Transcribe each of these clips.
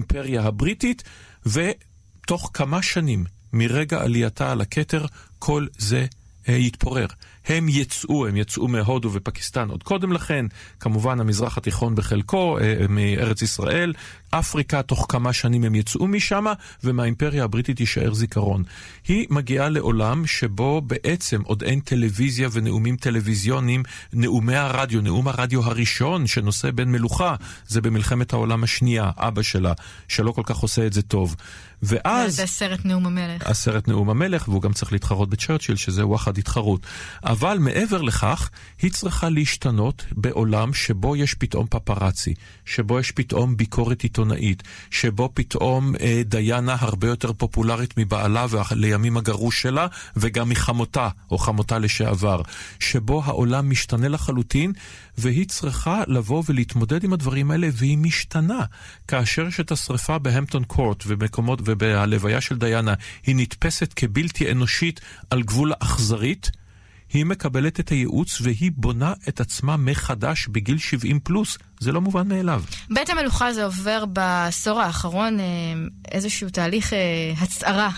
האימפריה הבריטית, ותוך כמה שנים מרגע עלייתה על הכתר, כל זה יתפורר. הם יצאו מהודו ופקיסטן עוד קודם לכן, כמובן המזרח התיכון בחלקו, מארץ ישראל, אפריקה, תוך כמה שנים הם יצאו משם, ומהאימפריה הבריטית יישאר זיכרון. היא מגיעה לעולם שבו בעצם עוד אין טלוויזיה ונאומים טלוויזיונים, נאומי הרדיו, נאום הרדיו הראשון שנושא בן מלוכה, זה במלחמת העולם השנייה, אבא שלה, שלא כל כך עושה את זה טוב. ואז... זה הסרט נאום המלך. הסרט נאום המלך, והוא גם צריך להתחרות בצ'רצ'יל, שזה וואחד התחרות. אבל מעבר לכך, היא צריכה להשתנות בעולם שבו יש פתאום פפרצי, שבו יש פתאום ביקורת עיתונאית, שבו פתאום דיינה הרבה יותר פופולרית מבעלה ולימים הגרוש שלה, וגם מחמותה, או חמותה לשעבר, שבו העולם משתנה לחלוטין, והיא צריכה לבוא ולהתמודד עם הדברים האלה, והיא משתנה. כאשר יש את השריפה בהמפטון קורט ובמקומות ובהלוויה של דיינה, היא נתפסת כבלתי אנושית על גבול האכזרית, היא מקבלת את הייעוץ והיא בונה את עצמה מחדש בגיל 70 פלוס. זה לא מובן מאליו. בית המלוכה זה עובר בעשור האחרון איזשהו תהליך הצערה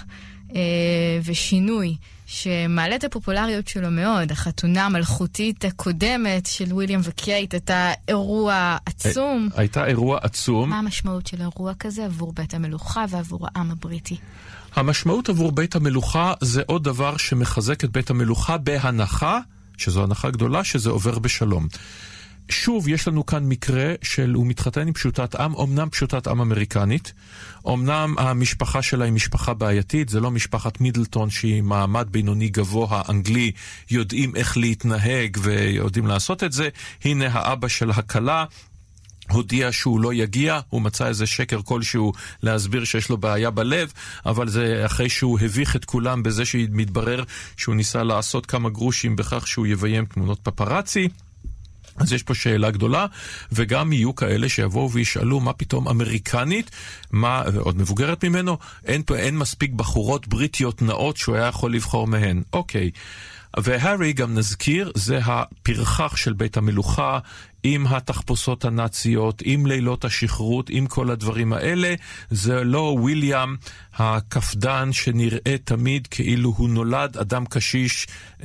ושינוי שמעלה את הפופולריות שלו מאוד. החתונה המלכותית הקודמת של וויליאם וקייט הייתה אירוע עצום. הייתה אירוע עצום. מה המשמעות של אירוע כזה עבור בית המלוכה ועבור העם הבריטי? המשמעות עבור בית המלוכה זה עוד דבר שמחזק את בית המלוכה בהנחה, שזו הנחה גדולה, שזה עובר בשלום. שוב, יש לנו כאן מקרה הוא מתחתן עם פשוטת עם, אמנם פשוטת עם אמריקנית, אמנם המשפחה שלה היא משפחה בעייתית, זה לא משפחת מידלטון שהיא מעמד בינוני גבוה אנגלי, יודעים איך להתנהג ויודעים לעשות את זה. הנה האבא של הכלה, הודיע שהוא לא יגיע, הוא מצא איזה שקר כלשהו להסביר שיש לו בעיה בלב, אבל זה אחרי שהוא הביך את כולם בזה שמתברר שהוא ניסה לעשות כמה גרושים בכך שהוא יביים תמונות פפרצי. אז יש פה שאלה גדולה, וגם יהיו כאלה שיבואו וישאלו מה פתאום אמריקנית, מה עוד מבוגרת ממנו, אין מספיק בחורות בריטיות נאות שהוא היה יכול לבחור מהן. אוקיי. והרי גם נזכיר, זה הפרחח של בית המלוכה, עם התחפושות הנאציות, עם לילות השחרות, עם כל הדברים האלה. זה לא וויליאם הקפדן שנראה תמיד כאילו הוא נולד אדם קשיש,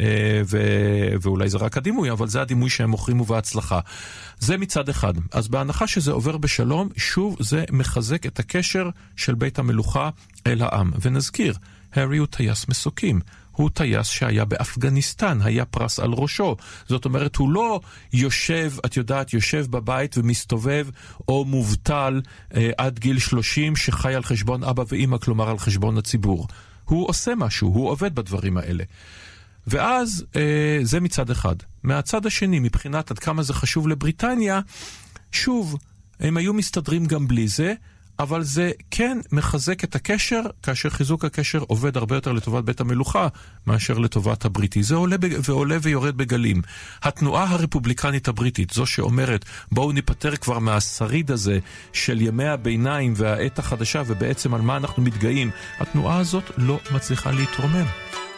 ואולי זה רק הדימוי, אבל זה הדימוי שהם מוכרים ובהצלחה. זה מצד אחד. אז בהנחה שזה עובר בשלום, שוב זה מחזק את הקשר של בית המלוכה אל העם. ונזכיר, הרי הוא טייס מסוקים. הוא טייס שהיה באפגניסטן, היה פרס על ראשו. זאת אומרת, הוא לא יושב, את יודעת, יושב בבית ומסתובב, או מובטל עד גיל 30 שחי על חשבון אבא ואמא, כלומר על חשבון הציבור. הוא עושה משהו, הוא עובד בדברים האלה. ואז זה מצד אחד. מהצד השני, מבחינת עד כמה זה חשוב לבריטניה, שוב, הם היו מסתדרים גם בלי זה, אבל זה כן מחזק את הקשר, כאשר חיזוק הקשר עובד הרבה יותר לטובת בית המלוכה, מאשר לטובת הבריטי. זה עולה ויורד בגלים. התנועה הרפובליקנית הבריטית, זו שאומרת, בואו ניפטר כבר מהשריד הזה של ימי הביניים והעת החדשה, ובעצם על מה אנחנו מתגאים, התנועה הזאת לא מצליחה להתרומם.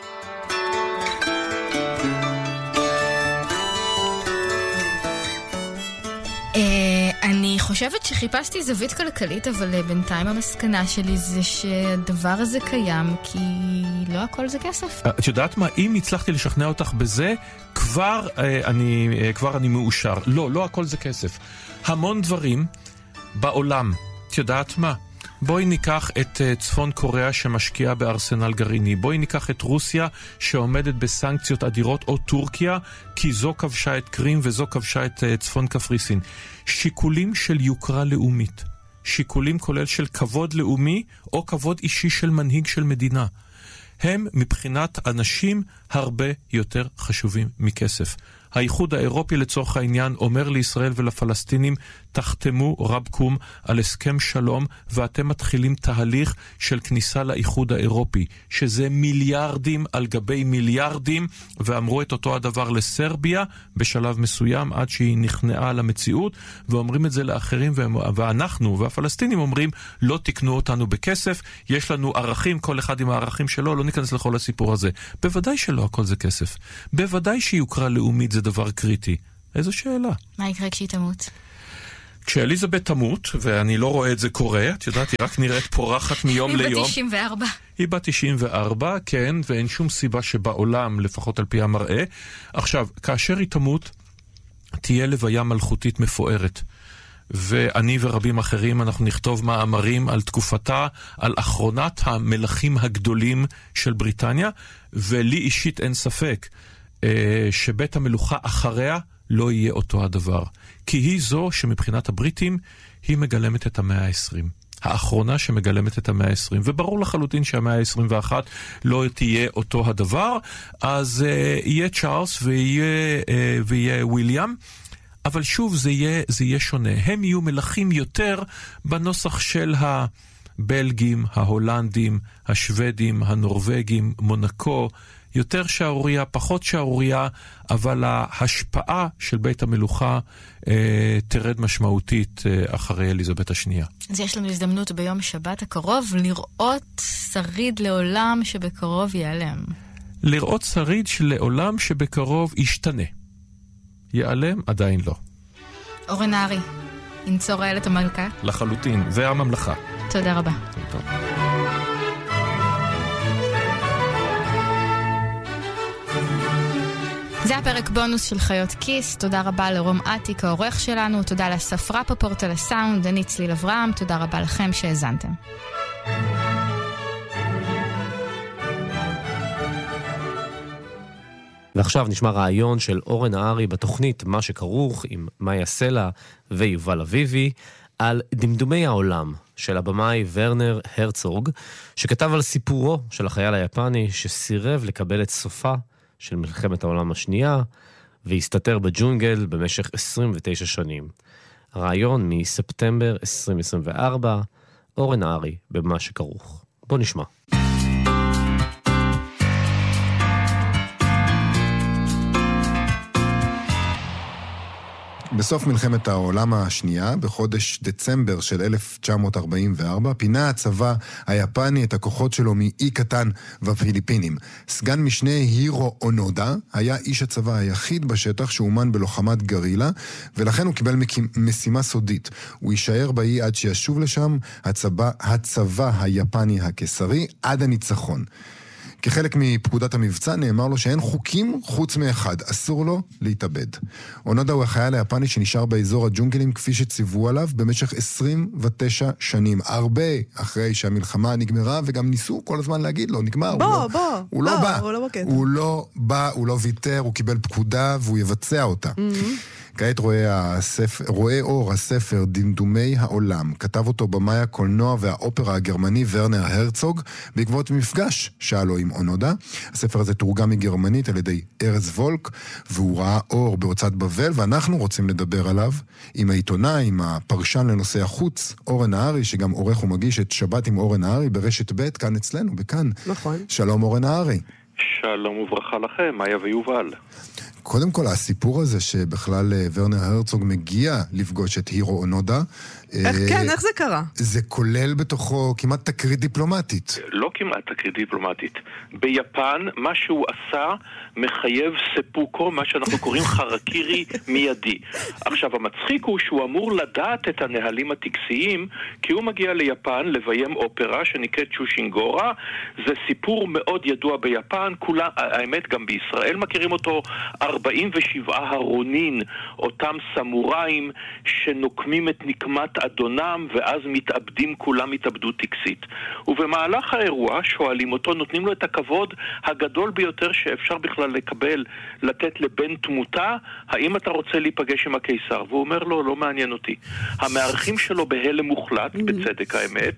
אני חושבת שחיפשתי זווית כלכלית, אבל בינתיים המסקנה שלי זה שהדבר הזה קיים, כי לא הכל זה כסף. את יודעת מה? אם הצלחתי לשכנע אותך בזה, כבר אני מאושר. לא הכל זה כסף. המון דברים בעולם, את יודעת מה? בואי ניקח את צפון קוריאה שמשקיעה בארסנל גרעיני, בואי ניקח את רוסיה שעומדת בסנקציות אדירות, או טורקיה, כי זו כבשה את קרים וזו כבשה את צפון קפריסין. שיקולים של יוקרה לאומית, שיקולים כולל של כבוד לאומי או כבוד אישי של מנהיג של מדינה, הם מבחינת אנשים הרבה יותר חשובים מכסף. האיחוד האירופי לצורך העניין אומר לישראל ולפלסטינים, תחתמו רבקום על הסכם שלום, ואתם מתחילים תהליך של כניסה לאיחוד האירופי, שזה מיליארדים על גבי מיליארדים, ואמרו את אותו הדבר לסרביה בשלב מסוים עד שהיא נכנעה למציאות, ואומרים את זה לאחרים, ואנחנו והפלסטינים אומרים, לא תקנו אותנו בכסף, יש לנו ערכים, כל אחד עם הערכים שלו, לא ניכנס לכל הסיפור הזה. בוודאי שלא הכל זה כסף. בוודאי שיוקרה לאומית זה דבר קריטי. איזו שאלה. מה יקרה כשהיא תמות? כשאליזבת תמות, ואני לא רואה את זה קורה, את יודעת, היא רק נראית פורחת מיום ליום. היא בת 94. היא בת 94, כן, ואין שום סיבה שבעולם, לפחות על פי המראה. עכשיו, כאשר היא תמות, תהיה לוויה מלכותית מפוארת. ואני ורבים אחרים, אנחנו נכתוב מאמרים על תקופתה, על אחרונת המלכים הגדולים של בריטניה, ולי אישית אין ספק שבית המלוכה אחריה לא יהיה אותו הדבר. כי היא זו שמבחינת הבריטים היא מגלמת את המאה ה-20. האחרונה שמגלמת את המאה ה-20. וברור לחלוטין שהמאה ה-21 לא תהיה אותו הדבר. אז יהיה צ'ארלס ויהיה וויליאם. אבל שוב זה יהיה שונה. הם יהיו מלכים יותר בנוסח של הבלגים, ההולנדים, השוודים, הנורווגים, מונקו, יותר שערוריה, פחות שערוריה, אבל ההשפעה של בית המלוכה תרד משמעותית אחרי אליזבת השנייה. אז יש לנו הזדמנות ביום שבת הקרוב לראות שריד לעולם שבקרוב ייעלם. לראות שריד שלעולם שבקרוב ישתנה. ייעלם עדיין לא. אורן נהרי, ינצור איילת המלכה? לחלוטין, זה הממלכה. תודה רבה. טוב. זה הפרק בונוס של חיות כיס. תודה רבה לרום עתיק העורך שלנו, תודה לאסף רפפורט על הסאונד, אני צליל אברהם, תודה רבה לכם שהאזנתם. ועכשיו נשמע רעיון של אורן נהרי בתוכנית מה שכרוך עם מאיה סלע ויובל אביבי על דמדומי העולם של הבמאי ורנר הרצוג, שכתב על סיפורו של החייל היפני שסירב לקבל את סופה של מלחמת העולם השנייה והסתתר בג'ונגל במשך 29 שנים. הרעיון מספטמבר 2024, אורן נהרי במה שכרוך. בוא נשמע. בסוף מלחמת העולם השנייה, בחודש דצמבר של 1944, פינה הצבא היפני את הכוחות שלו מאי קטן בפיליפינים. סגן משנה הירו אונודה היה איש הצבא היחיד בשטח שאומן בלוחמת גרילה, ולכן הוא קיבל משימה סודית. הוא יישאר באי עד שישוב לשם הצבא היפני הקיסרי עד הניצחון. כחלק מפקודת המבצע נאמר לו שאין חוקים חוץ מאחד, אסור לו להתאבד. אונודה הוא החייל היפני שנשאר באזור הג'ונגלים כפי שציוו עליו במשך 29 שנים, הרבה אחרי שהמלחמה נגמרה, וגם ניסו כל הזמן להגיד לו, נגמר, הוא לא בא, הוא לא ויתר, הוא קיבל פקודה והוא יבצע אותה. כעת רואה אור הספר דמדומי העולם. כתב אותו במאי הקולנוע והאופרה הגרמני ורנר הרצוג בעקבות מפגש שהיה לו עם אונודה. הספר הזה תורגם מגרמנית על ידי ארז וולק, והוא ראה אור בהוצאת בבל, ואנחנו רוצים לדבר עליו עם העיתונאי, עם הפרשן לנושא החוץ, אורן נהרי, שגם עורך ומגיש את שבת עם אורן נהרי ברשת ב' כאן אצלנו, בכאן. נכון. שלום אורן נהרי. שלום וברכה לכם, מאיה ויובל. קודם כל, הסיפור הזה שבכלל ורנר הרצוג מגיע לפגוש את הירו אונודה, איך זה קרה? זה כולל בתוכו כמעט תקרית דיפלומטית. לא כמעט תקרית דיפלומטית. ביפן, מה שהוא עשה מחייב ספוקו, מה שאנחנו קוראים חרקירי מיידי. עכשיו, המצחיק הוא שהוא אמור לדעת את הנהלים הטקסיים, כי הוא מגיע ליפן לביים אופרה שנקראת צ'ושינגורה. זה סיפור מאוד ידוע ביפן, האמת גם בישראל מכירים אותו, 47 הרונין, אותם סמוראים שנוקמים את נקמת אדונם ואז מתאבדים, כולם התאבדו טקסית. ובמהלך האירוע שואלים אותו, נותנים לו את הכבוד הגדול ביותר שאפשר בכלל לקבל, לתת לבן תמותה, האם אתה רוצה להיפגש עם הקיסר? והוא אומר לו, לא מעניין אותי. המארחים שלו בהלם מוחלט, בצדק האמת,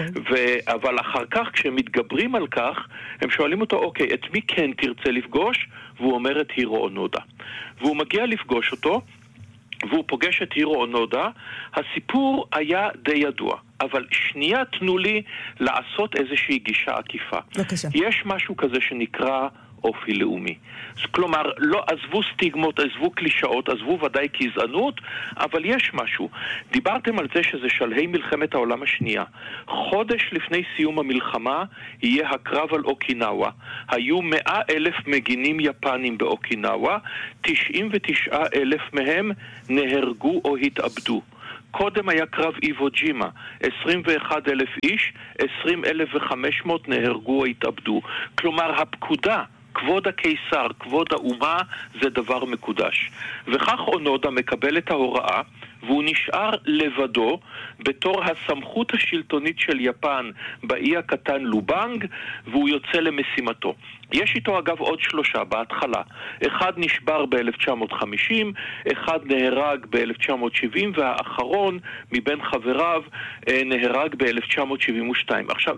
אבל אחר כך כשהם מתגברים על כך, הם שואלים אותו, אוקיי, את מי כן תרצה לפגוש? והוא אומר את הירו אונודה. והוא מגיע לפגוש אותו, והוא פוגש את הירו אונודה. הסיפור היה די ידוע, אבל שנייה תנו לי לעשות איזושהי גישה עקיפה. בבקשה. יש משהו כזה שנקרא אופי לאומי. כלומר, לא עזבו סטיגמות, עזבו קלישאות, עזבו ודאי גזענות, אבל יש משהו. דיברתם על זה שזה שלהי מלחמת העולם השנייה. חודש לפני סיום המלחמה יהיה הקרב על אוקינאווה. היו 100,000 מגינים יפנים באוקינאווה, 99,000 מהם נהרגו או התאבדו. קודם היה קרב איבו-ג'ימה, 21,000 איש, 20,500 נהרגו או התאבדו. כלומר, הפקודה, כבוד הקיסר, כבוד האומה, זה דבר מקודש. וכך אונודה מקבל את ההוראה, והוא נשאר לבדו בתור הסמכות השלטונית של יפן באי הקטן לובנג, והוא יוצא למשימתו. יש איתו אגב עוד 3 בהתחלה. אחד נשבר ב-1950, אחד נהרג ב-1970, והאחרון מבין חבריו נהרג ב-1972. עכשיו,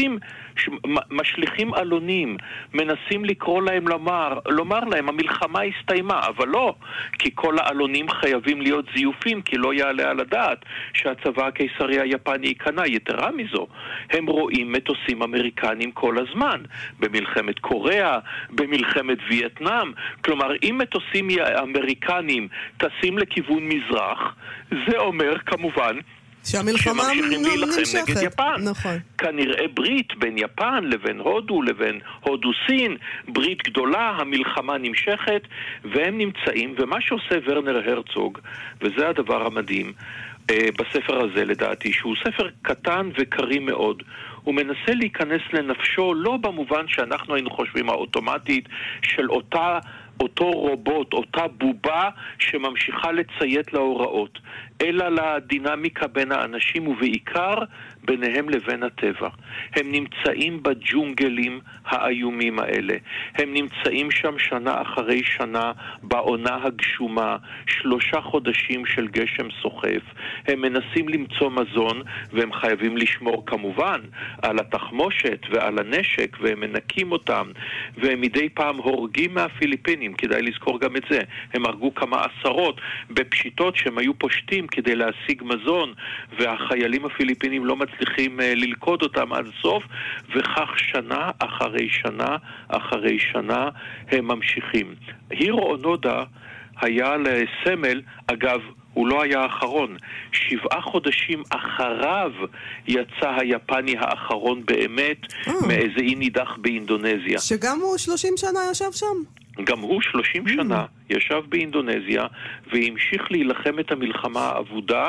משליחים אלונים, מנסים לקרוא להם לומר להם, המלחמה הסתיימה, אבל לא, כי כל האלונים חייבים להיות זיופים, כי לא יעלה על הדעת שהצבא הקיסרי היפני ייכנע. יתרה מזו, הם רואים מטוסים אמריקנים כל הזמן, במלחמת קוריאה, במלחמת וייטנאם. כלומר, אם מטוסים אמריקנים טסים לכיוון מזרח, זה אומר כמובן שהמלחמה נמשכת נגד יפן. נכון. כנראה ברית בין יפן לבין הודו, לבין הודו-סין, ברית גדולה, המלחמה נמשכת, והם נמצאים, ומה שעושה ורנר הרצוג, וזה הדבר המדהים, בספר הזה לדעתי, שהוא ספר קטן וקרי מאוד, הוא מנסה להיכנס לנפשו לא במובן שאנחנו היינו חושבים האוטומטית של אותו רובוט, אותה בובה שממשיכה לציית להוראות, אלא לדינמיקה בין האנשים ובעיקר ביניהם לבין הטבע. הם נמצאים בג'ונגלים האיומים האלה. הם נמצאים שם שנה אחרי שנה בעונה הגשומה, 3 חודשים של גשם סוחף. הם מנסים למצוא מזון, והם חייבים לשמור כמובן על התחמושת ועל הנשק, והם מנקים אותם, והם מדי פעם הורגים מהפיליפינים, כדאי לזכור גם את זה. הם הרגו כמה עשרות בפשיטות שהם היו פושטים כדי להשיג מזון, והחיילים הפיליפינים לא מצליחים ללכוד אותם עד סוף, וכך שנה אחרי שנה אחרי שנה הם ממשיכים. הירו אונודה היה לסמל, אגב, הוא לא היה האחרון. 7 חודשים אחריו יצא היפני האחרון באמת מאיזה אי נידח באינדונזיה. שגם הוא 30 שנה ישב שם? גם הוא 30 שנה ישב באינדונזיה והמשיך להילחם את המלחמה האבודה.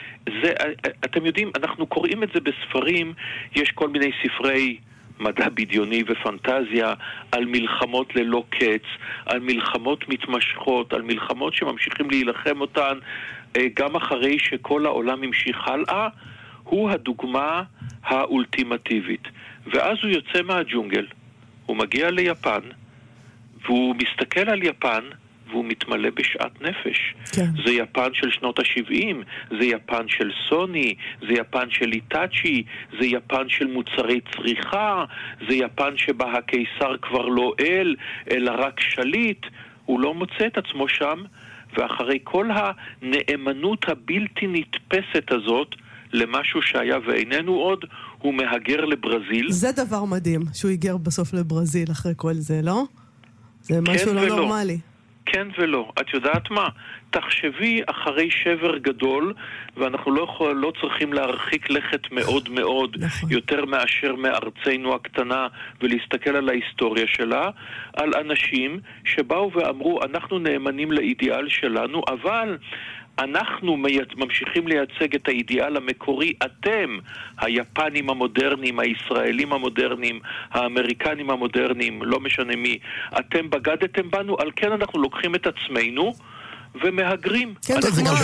אתם יודעים, אנחנו קוראים את זה בספרים, יש כל מיני ספרי מדע בדיוני ופנטזיה על מלחמות ללא קץ, על מלחמות מתמשכות, על מלחמות שממשיכים להילחם אותן גם אחרי שכל העולם המשיך הלאה. הוא הדוגמה האולטימטיבית. ואז הוא יוצא מהג'ונגל, הוא מגיע ליפן, והוא מסתכל על יפן, והוא מתמלא בשעת נפש. כן. זה יפן של שנות ה-70, זה יפן של סוני, זה יפן של איטאצ'י, זה יפן של מוצרי צריכה, זה יפן שבה הקיסר כבר לא אל, אלא רק שליט. הוא לא מוצא את עצמו שם, ואחרי כל הנאמנות הבלתי נתפסת הזאת למשהו שהיה ואיננו עוד, הוא מהגר לברזיל. זה דבר מדהים, שהוא היגר בסוף לברזיל אחרי כל זה, לא? זה משהו כן לא ולא. נורמלי. כן ולא. את יודעת מה? תחשבי אחרי שבר גדול, ואנחנו לא צריכים להרחיק לכת מאוד מאוד, נכון. יותר מאשר מארצנו הקטנה, ולהסתכל על ההיסטוריה שלה, על אנשים שבאו ואמרו, אנחנו נאמנים לאידיאל שלנו, אבל אנחנו ממשיכים לייצג את האידיאל המקורי. אתם, היפנים המודרניים, הישראלים המודרניים, האמריקנים המודרניים, לא משנה מי, אתם בגדתם בנו, על כן אנחנו לוקחים את עצמנו ומהגרים. כן,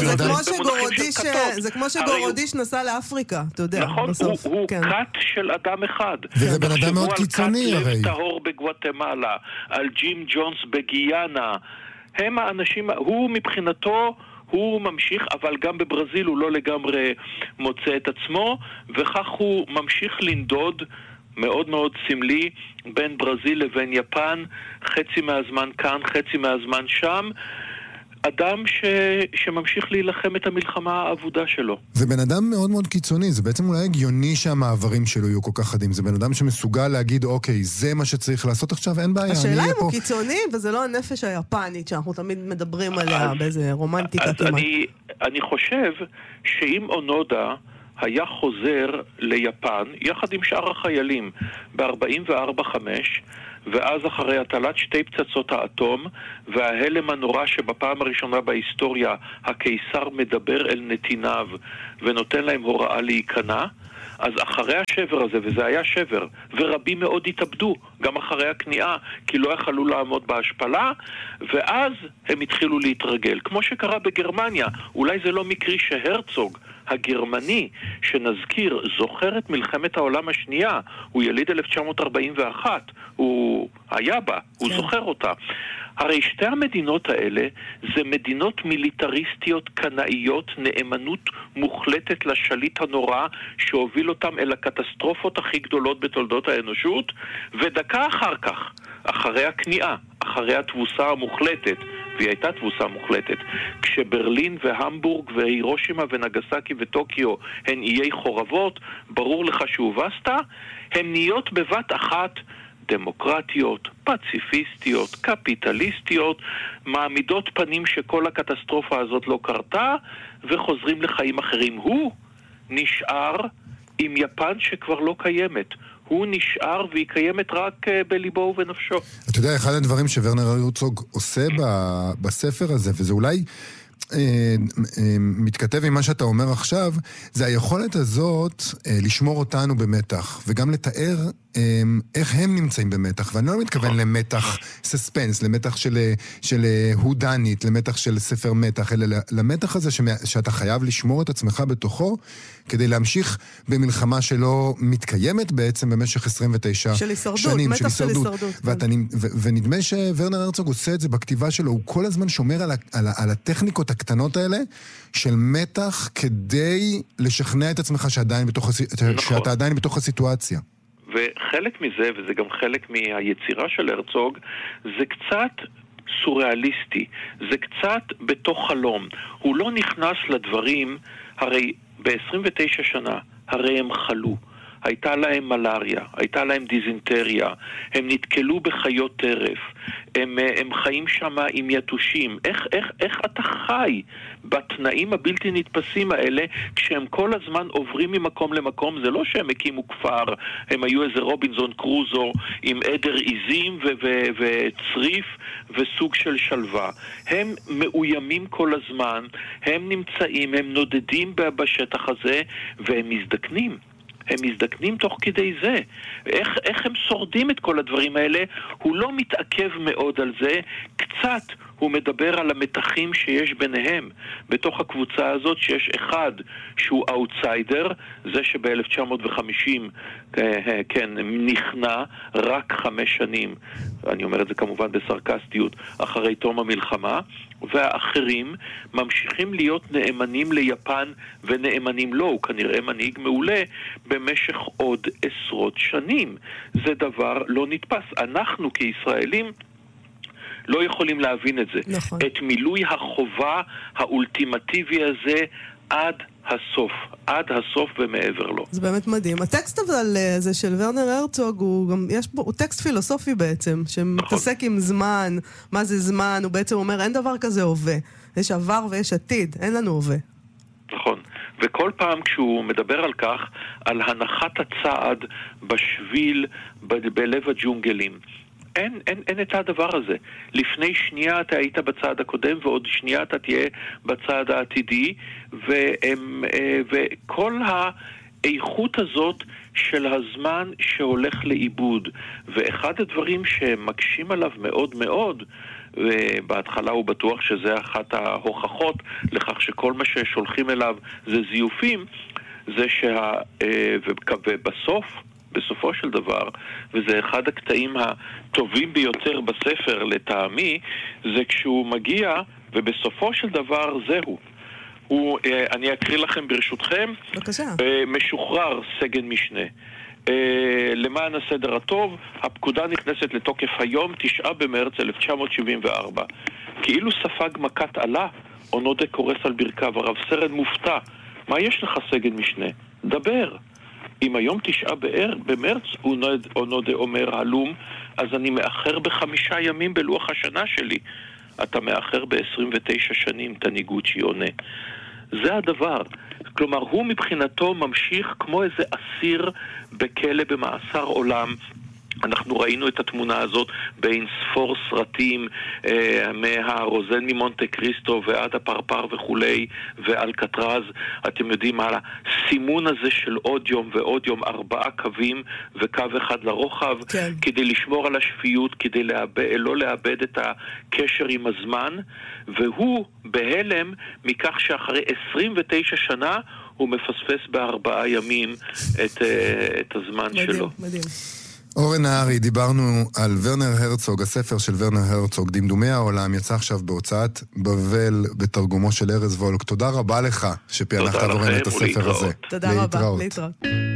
זה כמו שגורודיש נסע לאפריקה, אתה יודע. נכון, הוא קאט של אדם אחד. וזה בן אדם מאוד קיצוני הרי. על קאט לב טהור בגואטמלה, על ג'ים ג'ונס בגיאנה. הם האנשים, הוא מבחינתו הוא ממשיך, אבל גם בברזיל הוא לא לגמרי מוצא את עצמו, וכך הוא ממשיך לנדוד מאוד מאוד סמלי בין ברזיל לבין יפן, חצי מהזמן כאן, חצי מהזמן שם. אדם שממשיך להילחם את המלחמה האבודה שלו. זה בן אדם מאוד מאוד קיצוני, זה בעצם אולי הגיוני שהמעברים שלו יהיו כל כך חדים. זה בן אדם שמסוגל להגיד, אוקיי, זה מה שצריך לעשות עכשיו, אין בעיה. השאלה אם הוא קיצוני, וזה לא הנפש היפנית שאנחנו תמיד מדברים עליה באיזה רומנטיקה כמעט. אני חושב שאם אונודה היה חוזר ליפן, יחד עם שאר החיילים, ב-44-5, ואז אחרי הטלת שתי פצצות האטום וההלם הנורא שבפעם הראשונה בהיסטוריה הקיסר מדבר אל נתיניו ונותן להם הוראה להיכנע, אז אחרי השבר הזה, וזה היה שבר, ורבים מאוד התאבדו, גם אחרי הכניעה, כי לא יכלו לעמוד בהשפלה, ואז הם התחילו להתרגל. כמו שקרה בגרמניה, אולי זה לא מקרי שהרצוג, הגרמני, שנזכיר, זוכר את מלחמת העולם השנייה, הוא יליד 1941, הוא היה בה, הוא זוכר אותה. הרי שתי המדינות האלה זה מדינות מיליטריסטיות קנאיות, נאמנות מוחלטת לשליט הנורא שהוביל אותם אל הקטסטרופות הכי גדולות בתולדות האנושות, ודקה אחר כך, אחרי הכניעה, אחרי התבוסה המוחלטת, והיא הייתה תבוסה מוחלטת, כשברלין והמבורג והירושימה ונגסקי וטוקיו הן איי חורבות, ברור לך שהובסת, הן נהיות בבת אחת דמוקרטיות, פציפיסטיות, קפיטליסטיות, מעמידות פנים שכל הקטסטרופה הזאת לא קרתה, וחוזרים לחיים אחרים. הוא נשאר עם יפן שכבר לא קיימת. הוא נשאר והיא קיימת רק בליבו ובנפשו. אתה יודע, אחד הדברים שוורנר הרצוג עושה בספר הזה, וזה אולי מתכתב עם מה שאתה אומר עכשיו, זה היכולת הזאת לשמור אותנו במתח, וגם לתאר איך הם נמצאים במתח, ואני לא מתכוון למתח סספנס, למתח של הודנית, למתח של ספר מתח, אלא למתח הזה שאתה חייב לשמור את עצמך בתוכו, כדי להמשיך במלחמה שלא מתקיימת בעצם במשך 29 של הישרדות, שנים. מתח של הישרדות. ונדמה שוורנר הרצוג עושה את זה בכתיבה שלו, הוא כל הזמן שומר על הטכניקות הקטנות האלה של מתח כדי לשכנע את עצמך שאתה עדיין בתוך הסיטואציה. וחלק מזה, וזה גם חלק מהיצירה של הרצוג, זה קצת סוריאליסטי, זה קצת בתוך חלום. הוא לא נכנס לדברים, הרי ב-29 שנה, הרי הם חלו. הייתה להם מלריה, הייתה להם דיזנטריה, הם נתקלו בחיות טרף, הם חיים שם עם יתושים. איך אתה חי בתנאים הבלתי נתפסים האלה כשהם כל הזמן עוברים ממקום למקום? זה לא שהם הקימו כפר, הם היו איזה רובינזון קרוזו עם עדר עיזים וצריף וסוג של שלווה. הם מאוימים כל הזמן, הם נמצאים, הם נודדים בשטח הזה והם מזדקנים. הם מזדקנים תוך כדי זה. איך הם שורדים את כל הדברים האלה? הוא לא מתעכב מאוד על זה, קצת הוא מדבר על המתחים שיש ביניהם. בתוך הקבוצה הזאת שיש אחד שהוא אאוטסיידר, זה שב-1950 כן, נכנע רק 5 שנים, אני אומר את זה כמובן בסרקסטיות, אחרי תום המלחמה, והאחרים ממשיכים להיות נאמנים ליפן ונאמנים לו. הוא כנראה מנהיג מעולה במשך עוד עשרות שנים. זה דבר לא נתפס. אנחנו כישראלים לא יכולים להבין את זה. נכון. את מילוי החובה האולטימטיבי הזה עד הסוף. עד הסוף ומעבר לו. זה באמת מדהים. הטקסט הזה של ורנר הרצוג הוא טקסט פילוסופי בעצם, שמתעסק עם זמן, מה זה זמן, הוא בעצם אומר אין דבר כזה הווה. יש עבר ויש עתיד, אין לנו הווה. נכון. וכל פעם כשהוא מדבר על כך, על הנחת הצעד בשביל, בלב הג'ונגלים, אין את הדבר הזה. לפני שנייה אתה היית בצעד הקודם, ועוד שנייה אתה תהיה בצעד העתידי, וכל האיכות הזאת של הזמן שהולך לאיבוד. ואחד הדברים שמקשים עליו מאוד מאוד, ובהתחלה הוא בטוח שזה אחת ההוכחות לכך שכל מה ששולחים אליו זה זיופים, זה בסופו של דבר, וזה אחד הקטעים הטובים ביותר בספר לטעמי, זה כשהוא מגיע, ובסופו של דבר זהו. אני אקריא לכם ברשותכם. בבקשה. משוחרר סגן משנה. למען הסדר הטוב, הפקודה נכנסת לתוקף היום, 9 במרץ 1974. כאילו ספג מכת עלה, אונודה קורס על ברכיו, הרב סרן מופתע. מה יש לך סגן משנה? דבר. אם היום 9 במרץ, אונודה אומר הלום, אז אני מאחר ב5 ימים בלוח השנה שלי. אתה מאחר ב29 שנים, תניגוצ'י עונה. זה הדבר. כלומר, הוא מבחינתו ממשיך כמו איזה אסיר בכלא במאסר עולם, אנחנו ראינו את התמונה הזאת בין ספור סרטים, מהרוזן ממונטה קריסטו ועד הפרפר וכולי, ואלקטרז. אתם יודעים על הסימון הזה של עוד יום ועוד יום, 4 קווים וקו אחד לרוחב, כן. כדי לשמור על השפיות, כדי לא לאבד את הקשר עם הזמן, והוא בהלם מכך שאחרי 29 שנה הוא מפספס ב4 ימים את הזמן שלו. מדהים. אורן נהרי, דיברנו על ורנר הרצוג, הספר של ורנר הרצוג, דמדומי העולם, יצא עכשיו בהוצאת בבל בתרגומו של ארז וולק. תודה רבה לך שפענחת עבורנו את הספר הזה. תודה רבה, להתראות.